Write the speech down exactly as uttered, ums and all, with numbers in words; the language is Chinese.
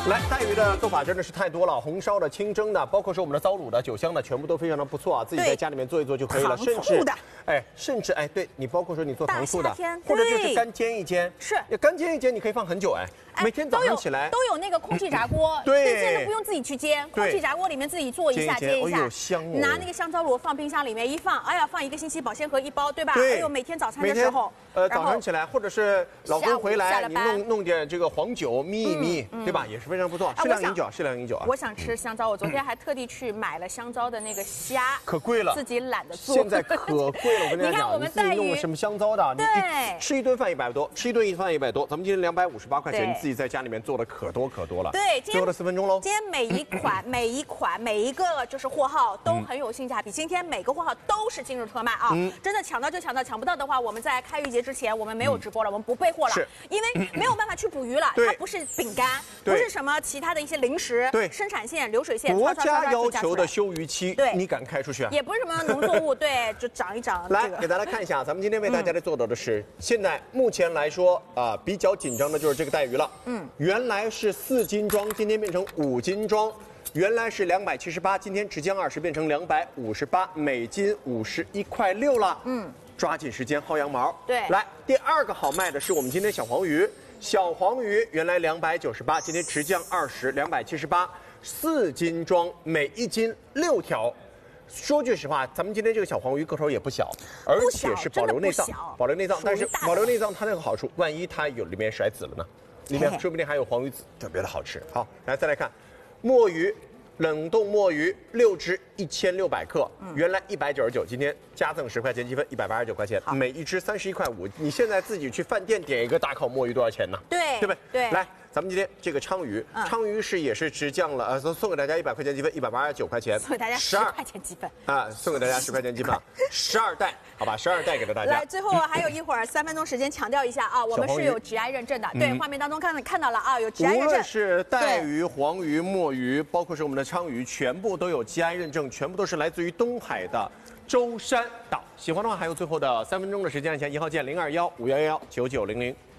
来，带鱼的做法真的是太多了，红烧的、清蒸的，包括说我们的糟卤的、酒香的，全部都非常的不错啊，自己在家里面做一做就可以了。甚至，哎，甚至哎，对你包括说你做糖醋的，或者就是干煎一煎， 是干煎一煎，你可以放很久哎。 每天早上起来都有那个空气炸锅， 对， 现在不用自己去煎，空气炸锅里面自己做一下，煎一下， 香哦。 拿那个香蕉螺放冰箱里面一放，哎呀，放一个星期，保鲜盒一包，对吧？还有每天早餐的时候， 呃，早上起来或者是老公回来，你弄弄点这个黄酒眯一眯，对吧？也是非常不错。适量饮酒，适量饮酒啊。 我想吃香蕉，我昨天还特地去买了香蕉的那个虾， 可贵了， 自己懒得做。 现在可贵了，我跟你讲， 你看我们带鱼弄了什么香蕉的， 对， 吃一顿饭一百多，吃一顿饭一百多，咱们今天两百五十八块钱，你自己在家里面做的。 可多可多了， 对， 最后的四分钟喽。 今天每一款、每一款、每一个就是货号都很有性价比。今天每个货号都是今日特卖啊，嗯、真的抢到就抢到，抢不到的话，我们在开渔节之前我们没有直播了，嗯、我们不备货了，因为没有办法去捕鱼了。它不是饼干，不是什么其他的一些零食，对，生产线、流水线， 国家要求的休渔期，对，你敢开出去啊？ 也不是什么农作物，对，就长一长。 来，给大家看一下，咱们今天为大家来做到的是，现在目前来说啊，比较紧张的就是这个带鱼了。嗯，原来是四斤。 斤装今天变成五斤装，原来是两百七十八，今天直降二十变成两百五十八，每斤五十一块六了。嗯，抓紧时间薅羊毛。 对， 来第二个好卖的是我们今天小黄鱼，小黄鱼原来两百九十八，今天直降二十，两百七十八，四斤装，每一斤六条。 说句实话，咱们今天这个小黄鱼个头也不小，而且是保留内脏，保留内脏。但是保留内脏它那个好处，万一它有里面甩籽了呢？里面说不定还有黄鱼籽，特别的好吃。好，来再来看，墨鱼，冷冻墨鱼六只一千六百克，原来一百九十九，今天加赠十块钱积分，一百八十九块钱，每一只三十一块五。你现在自己去饭店点一个大烤墨鱼多少钱呢？ 对， 对不对？ 对， 来。 咱们今天这个鲳鱼，鲳鱼是也是直降了，呃，送送给大家一百块钱积分，一百八十九块钱， 送给大家十块钱积分啊，送给大家十块钱积分，十二袋，好吧，十二袋给了大家。 来，最后还有一会儿三分钟时间，强调一下啊，我们是有 G I 认证的，对，画面当中看看到了啊，有 G I 认证。 无论是带鱼、黄鱼、墨鱼，包括是我们的鲳鱼，全部都有 G I 认证，全部都是来自于东海的舟山岛。喜欢的话，还有最后的三分钟的时间，按下一号键零二幺五幺幺九九零零。